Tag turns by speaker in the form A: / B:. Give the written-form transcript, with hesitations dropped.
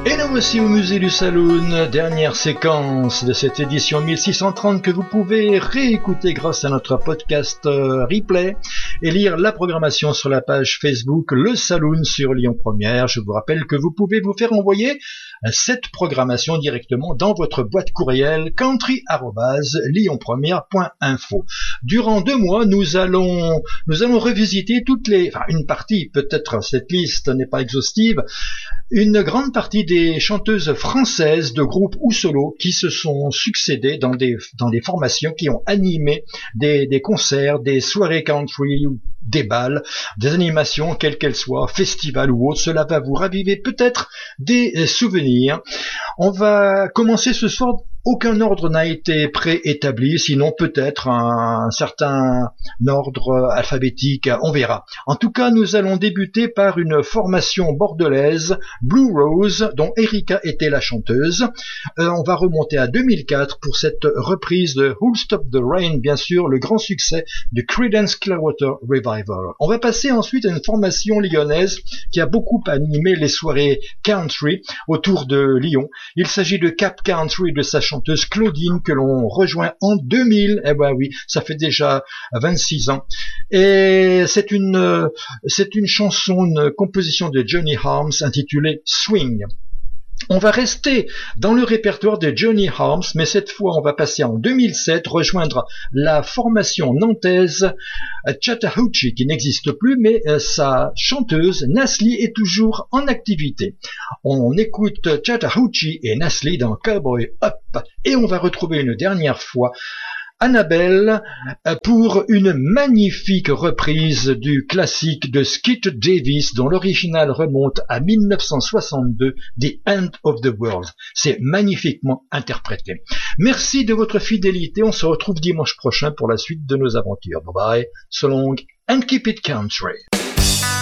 A: Et nous voici au musée du Saloon, dernière séquence de cette édition 1630 que vous pouvez réécouter grâce à notre podcast replay et lire la programmation sur la page Facebook Le Saloon sur Lyon Première. Je vous rappelle que vous pouvez vous faire envoyer cette programmation directement dans votre boîte courriel country@lyonpremière.info. Durant 2 mois, nous allons revisiter une partie, peut-être cette liste n'est pas exhaustive, une grande partie des chanteuses françaises de groupes ou solos qui se sont succédées dans des formations qui ont animé des concerts, des soirées country, des bals, des animations, quelles qu'elles soient, festivals ou autres. Cela va vous raviver peut-être des souvenirs. On va commencer ce soir. Aucun ordre n'a été préétabli, sinon peut-être un certain ordre alphabétique, on verra. En tout cas, nous allons débuter par une formation bordelaise, Blue Rose, dont Erika était la chanteuse. On va remonter à 2004 pour cette reprise de Who'll Stop the Rain, bien sûr, le grand succès de Creedence Clearwater Revival. On va passer ensuite à une formation lyonnaise qui a beaucoup animé les soirées country autour de Lyon. Il s'agit de Cap Country de sa chanteuse Claudine que l'on rejoint en 2000. Eh ben oui, ça fait déjà 26 ans. Et c'est une chanson, une composition de Johnny Harms intitulée Swing. On va rester dans le répertoire de Johnny Harms, mais cette fois on va passer en 2007, rejoindre la formation nantaise Chattahoochee, qui n'existe plus, mais sa chanteuse Nasli est toujours en activité. On écoute Chattahoochee et Nasli dans Cowboy Up, et on va retrouver une dernière fois Annabelle pour une magnifique reprise du classique de Skip Davis dont l'original remonte à 1962, The End of the World. C'est magnifiquement interprété. Merci de votre fidélité. On se retrouve dimanche prochain pour la suite de nos aventures. Bye bye, so long and keep it country.